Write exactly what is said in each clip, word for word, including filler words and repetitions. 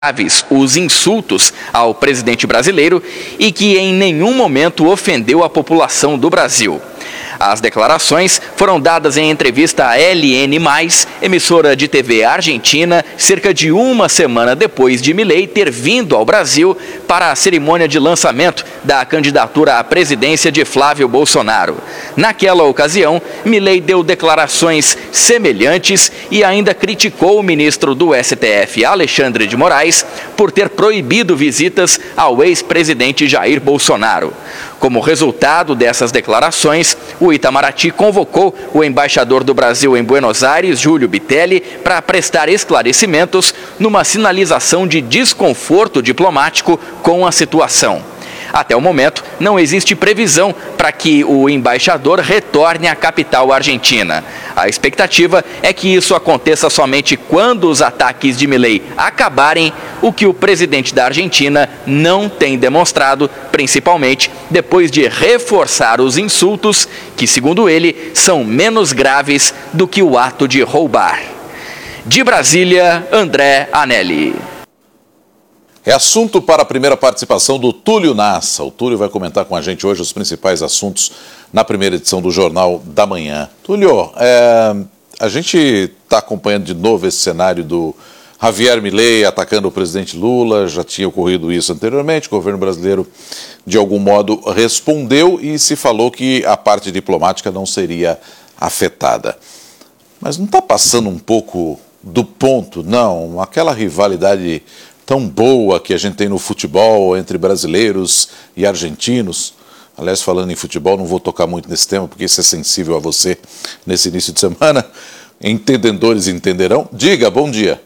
graves os insultos ao presidente brasileiro e que em nenhum momento ofendeu a população do Brasil. As declarações foram dadas em entrevista à L N mais, emissora de T V argentina, cerca de uma semana depois de Milei ter vindo ao Brasil para a cerimônia de lançamento da candidatura à presidência de Flávio Bolsonaro. Naquela ocasião, Milei deu declarações semelhantes e ainda criticou o ministro do S T F, Alexandre de Moraes, por ter proibido visitas ao ex-presidente Jair Bolsonaro. Como resultado dessas declarações, o Itamaraty convocou o embaixador do Brasil em Buenos Aires, Júlio Bitelli, para prestar esclarecimentos numa sinalização de desconforto diplomático com a situação. Até o momento, não existe previsão para que o embaixador retorne à capital argentina. A expectativa é que isso aconteça somente quando os ataques de Milei acabarem, o que o presidente da Argentina não tem demonstrado, principalmente depois de reforçar os insultos, que, segundo ele, são menos graves do que o ato de roubar. De Brasília, André Anelli. É assunto para a primeira participação do Túlio Nassa. O Túlio vai comentar com a gente hoje os principais assuntos na primeira edição do Jornal da Manhã. Túlio, é, a gente está acompanhando de novo esse cenário do Javier Milei atacando o presidente Lula. Já tinha ocorrido isso anteriormente. O governo brasileiro, de algum modo, respondeu e se falou que a parte diplomática não seria afetada. Mas não está passando um pouco do ponto, não? Aquela rivalidade tão boa que a gente tem no futebol entre brasileiros e argentinos. Aliás, falando em futebol, não vou tocar muito nesse tema, porque isso é sensível a você nesse início de semana. Entendedores entenderão. Diga, bom dia.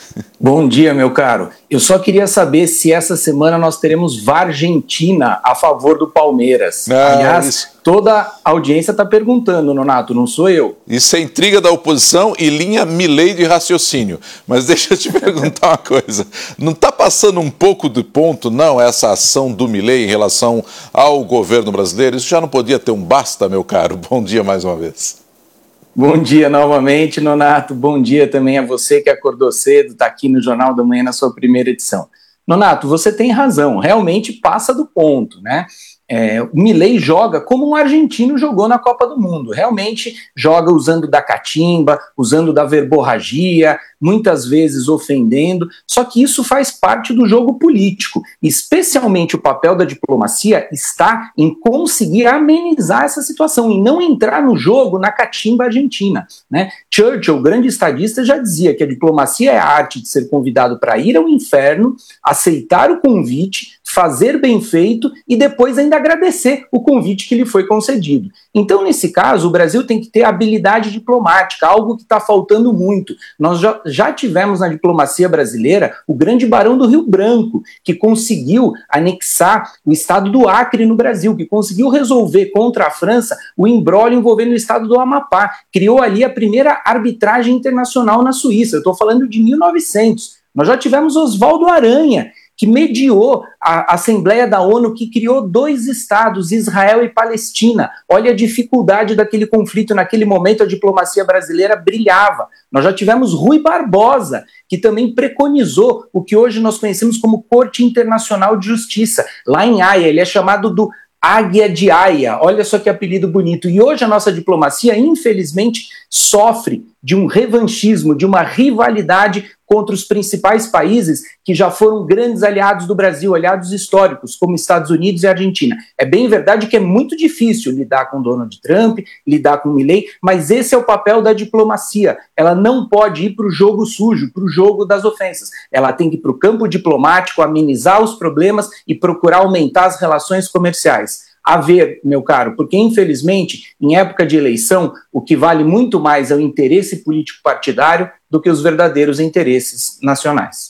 Bom dia, meu caro. Eu só queria saber se essa semana nós teremos Vargentina a favor do Palmeiras. Ah, Aliás, isso. Toda a audiência está perguntando, Nonato, não sou eu. Isso é intriga da oposição e linha Milei de raciocínio. Mas deixa eu te perguntar uma coisa. Não está passando um pouco do ponto, não, essa ação do Milei em relação ao governo brasileiro? Isso já não podia ter um basta, meu caro? Bom dia mais uma vez. Bom dia novamente, Nonato. Bom dia também a você que acordou cedo, está aqui no Jornal da Manhã na sua primeira edição. Nonato, você tem razão, realmente passa do ponto, né? É, o Milei joga como um argentino jogou na Copa do Mundo, realmente joga usando da catimba, usando da verborragia, muitas vezes ofendendo, só que isso faz parte do jogo político, especialmente o papel da diplomacia está em conseguir amenizar essa situação, e não entrar no jogo na catimba argentina, né? Churchill, o grande estadista, já dizia que a diplomacia é a arte de ser convidado para ir ao inferno, aceitar o convite, fazer bem feito e depois ainda agradecer o convite que lhe foi concedido. Então, nesse caso, o Brasil tem que ter habilidade diplomática, algo que está faltando muito. Nós já, já tivemos na diplomacia brasileira o grande Barão do Rio Branco, que conseguiu anexar o estado do Acre no Brasil, que conseguiu resolver contra a França o imbróglio envolvendo o estado do Amapá. Criou ali a primeira arbitragem internacional na Suíça. Eu estou falando de mil e novecentos. Nós já tivemos Oswaldo Aranha, que mediou a Assembleia da ONU, que criou dois estados, Israel e Palestina. Olha a dificuldade daquele conflito. Naquele momento, a diplomacia brasileira brilhava. Nós já tivemos Rui Barbosa, que também preconizou o que hoje nós conhecemos como Corte Internacional de Justiça. Lá em Haia, ele é chamado do Águia de Haia. Olha só que apelido bonito. E hoje a nossa diplomacia, infelizmente, sofre de um revanchismo, de uma rivalidade contra os principais países que já foram grandes aliados do Brasil, aliados históricos, como Estados Unidos e Argentina. É bem verdade que é muito difícil lidar com Donald Trump, lidar com Milei, mas esse é o papel da diplomacia. Ela não pode ir para o jogo sujo, para o jogo das ofensas. Ela tem que ir para o campo diplomático, amenizar os problemas e procurar aumentar as relações comerciais. A ver, meu caro, porque infelizmente, em época de eleição, o que vale muito mais é o interesse político partidário do que os verdadeiros interesses nacionais.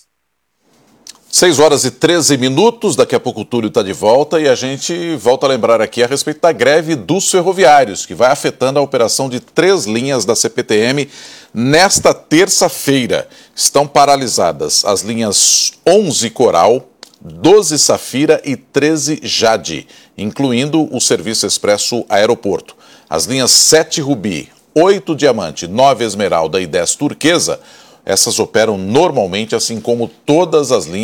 seis horas e treze minutos, daqui a pouco o Túlio está de volta e a gente volta a lembrar aqui a respeito da greve dos ferroviários, que vai afetando a operação de três linhas da C P T M nesta terça-feira. Estão paralisadas as linhas onze Coral, doze Safira e treze Jade, incluindo o serviço expresso aeroporto. As linhas sete Rubi, oito Diamante, nove Esmeralda e dez Turquesa essas operam normalmente, assim como todas as linhas